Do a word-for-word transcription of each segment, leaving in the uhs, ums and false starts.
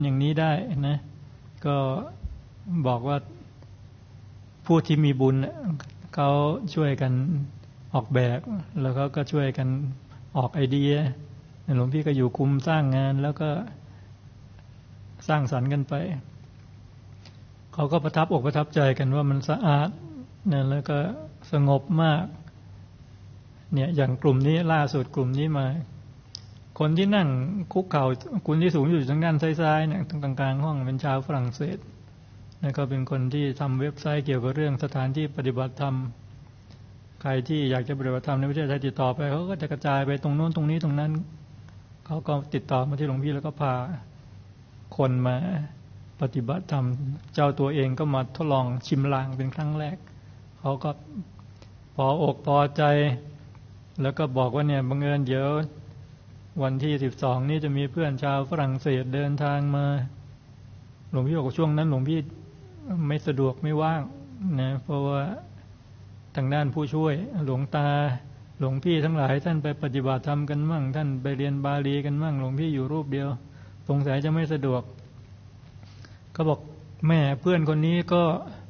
อย่างนี้ได้นะก็บอกว่าผู้ที่มีบุญเขาช่วยกันออกแบบแล้วเขาก็ช่วยกันออกไอเดียหลวงพี่ก็อยู่คุมสร้างงานแล้วก็สร้างสรรค์กันไปเขาก็ประทับอกประทับใจกันว่ามันสะอาดนะแล้วก็สงบมากเนี่ยอย่างกลุ่มนี้ล่าสุดกลุ่มนี้มาคนที่นั่งคุกเข่าคุณที่สูงอยู่ทางด้านซ้ายๆเนี่ยตรงกลางห้องเป็นชาวฝรั่งเศสแล้วก็เป็นคนที่ทำเว็บไซต์เกี่ยวกับเรื่องสถานที่ปฏิบัติธรรมใครที่อยากจะปฏิบัติธรรมในประเทศไทยติดต่อไปเขาก็จะกระจายไปตรงโน้นตรงนี้ตรงนั้นเขาก็ติดต่อมาที่หลวงพี่แล้วก็พาคนมาปฏิบัติธรรมเจ้าตัวเองก็มาทดลองชิมลางเป็นครั้งแรกเขาก็พออกพอใจแล้วก็บอกว่าเนี่ยบังเอิญเดี๋ยววันที่สิบสองนี้จะมีเพื่อนชาวฝรั่งเศสเดินทางมาหลวงพี่บอกว่าช่วงนั้นหลวงพี่ไม่สะดวกไม่ว่างนะเพราะว่าทางด้านผู้ช่วยหลวงตาหลวงพี่ทั้งหลายท่านไปปฏิบัติธรรมกันมั่งท่านไปเรียนบาลีกันมั่งหลวงพี่อยู่รูปเดียวสงสัยจะไม่สะดวกเขาบอกแม่เพื่อนคนนี้ก็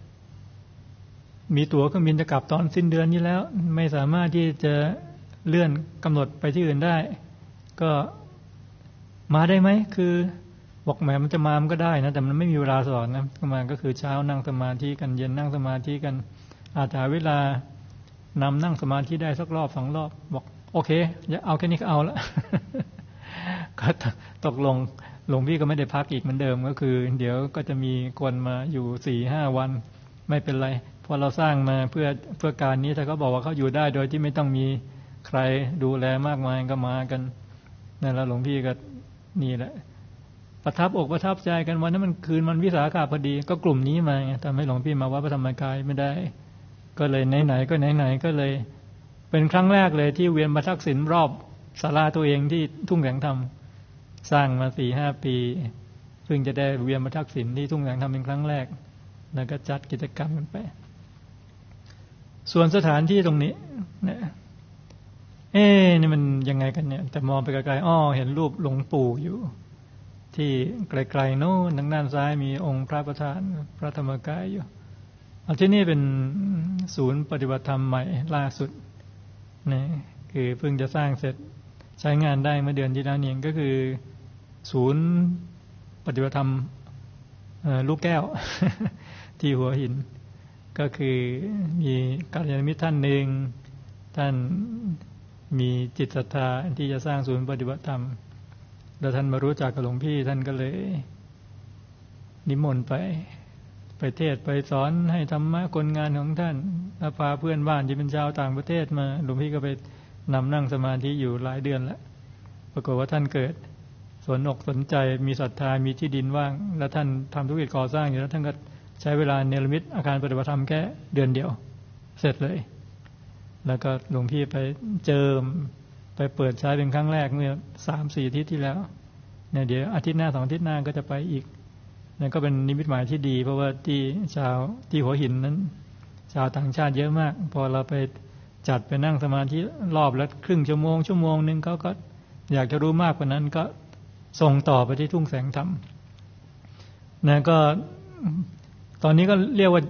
มีตั๋วเครื่องบินจะกลับตอนสิ้นเดือนนี้แล้วไม่สามารถที่จะเลื่อนกำหนดไปที่อื่นได้ก็มาได้ไหมคือบอกแหมมันจะมามันก็ได้นะแต่มันไม่มีเวลาสอนนะมาก็คือเช้านั่งสมาธิกันเย็นนั่งสมาธิกันอาจจะเวลานำนั่งสมาธิได้สักรอบสองรอบบอกโอเคอย่าเอาแค่นี้ก็เอาละ ก็ตกลงหลวงพี่ก็ไม่ได้พักอีกเหมือนเดิมก็คือเดี๋ยวก็จะมีคนมาอยู่สี่ห้าวันไม่เป็นไรพอเราสร้างมาเพื่อเพื่อการนี้ถ้าเขาบอกว่าเขาอยู่ได้โดยที่ไม่ต้องมีใครดูแลมากมายก็มากันนั่นแล้วหลวงพี่ก็นี่แหละประทับอกประทับใจกันวันนั้นมันคืนมันวิสาขะพอดีก็กลุ่มนี้มาไงทำให้หลวงพี่มาวัดพระธรรมกายไม่ได้ก็เลยไหนๆก็ไหนๆก็เลยเป็นครั้งแรกเลยที่เวียนมาทักษิณรอบศาลาตัวเองที่ทุ่งแสงธรรมสร้างมาสี่ห้าปีเพิ่งจะได้เวียนมาทักษิณที่ทุ่งแสงธรรมเป็นครั้งแรกแล้วก็จัดกิจกรรมกันไปส่วนสถานที่ตรงนี้เนี่ยเอ๊ะนี่มันยังไงกันเนี่ยแต่มองไปไกลๆอ้อเห็นรูปหลวงปู่อยู่ที่ไกลๆโน้นทางด้านซ้ายมีองค์พระประธานพระธรรมกายอยู่เอาที่นี่เป็นศูนย์ปฏิบัติธรรมใหม่ล่าสุดนะคือเพิ่งจะสร้างเสร็จใช้งานได้เมื่อเดือนที่แล้วนี่ก็คือศูนย์ปฏิบัติธรรมลูกแก้ว ที่หัวหินก็คือมีกัลยาณมิตรท่านหนึ่งท่านมีจิตศรัทธาที่จะสร้างศูนย์ปฏิบัติธรรมแล้วท่านมารู้จักกับหลวงพี่ท่านก็เลยนิมนต์ไปไปเทศไปสอนให้ธรรมะคนงานของท่านแล้วพาเพื่อนบ้านที่เป็นชาวต่างประเทศมาหลวงพี่ก็ไปนำนั่งสมาธิอยู่หลายเดือนแล้วปรากฏว่าท่านเกิดสนอกสนใจมีศรัทธามีที่ดินว่างแล้วท่านทำธุรกิจก่อสร้างอยู่แล้วท่านก็ใช้เวลาเนรมิตอาคารปฏิบัติธรรมแค่เดือนเดียวเสร็จเลยแล้วก็หลวงพี่ไปเจิมไปเปิดใช้เป็นครั้งแรกเมื่อสามสี่อาทิตย์ที่แล้วเนี่ยเดี๋ยวอาทิตย์หน้าสองอาทิตย์หน้าก็จะไปอีกนั่นก็เป็นนิมิตหมายที่ดีเพราะว่าที่ชาวที่หัวหินนั้นชาวต่างชาติเยอะมากพอเราไปจัดไปนั่งสมาธิรอบละครึ่งชั่วโมงชั่วโมงนึงเขาก็อยากจะรู้มากกว่านั้นก็ส่งต่อไปที่ทุ่งแสงธรรมนะก็ตอนนี้ก็เรียกว่า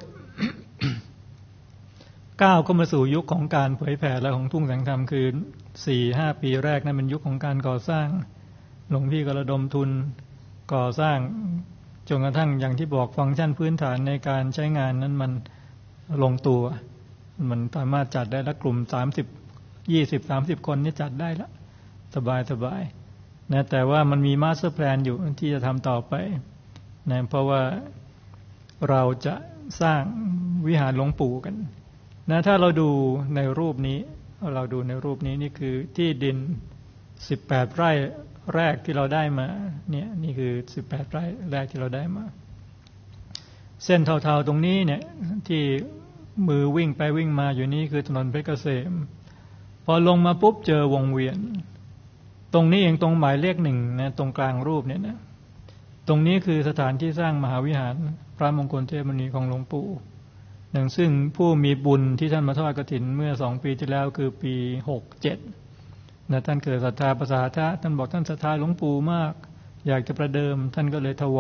ก้าวเข้ามาสู่ยุคของการเผยแผ่และของทุ่งแสงธรรมคือ สี่ห้า ปีแรกนั้นเป็นยุคของการก่อสร้างหลวงพี่ก็ระดมทุนก่อสร้างจนกระทั่งอย่างที่บอกฟังก์ชันพื้นฐานในการใช้งานนั้นมันลงตัวมันสามารถจัดได้ละกลุ่มสามสิบ ยี่สิบ สามสิบคนนี่จัดได้ละสบายสบายนะแต่ว่ามันมีมาสเตอร์แพลนอยู่ที่จะทำต่อไปนะเพราะว่าเราจะสร้างวิหารหลวงปู่กันนะถ้าเราดูในรูปนี้เราดูในรูปนี้นี่คือที่ดินสิบแปดไร่แรกที่เราได้มาเนี่ยนี่คือสิบแปดไร่แรกที่เราได้มาเส้นเทาๆตรงนี้เนี่ยที่มือวิ่งไปวิ่งมาอยู่นี่คือถนนเพชรเกษมพอลงมาปุ๊บเจอวงเวียนตรงนี้เองตรงหมายเลขหนึ่งนะตรงกลางรูปเนี่ยนะตรงนี้คือสถานที่สร้างมหาวิหารพระมงคลเทพมุนีของหลวงปู่อย่างซึ่งผู้มีบุญที่ท่านมาทอดกฐินเมื่อสองปีที่แล้วคือปีหกเจ็ดนะท่านเกิดศรัทธาประสาทะท่านบอกท่านศรัทธาหลวงปู่มากอยากจะประเดิมท่านก็เลยถว